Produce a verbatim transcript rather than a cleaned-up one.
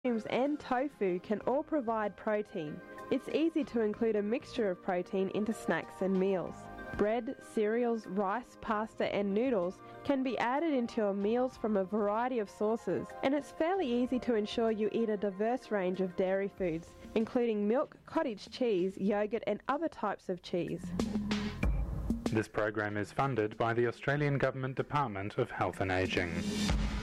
mushrooms and tofu can all provide protein. It's easy to include a mixture of protein into snacks and meals. Bread, cereals, rice, pasta and noodles can be added into your meals from a variety of sources, and it's fairly easy to ensure you eat a diverse range of dairy foods, including milk, cottage cheese, yogurt and other types of cheese. This program is funded by the Australian Government Department of Health and Ageing.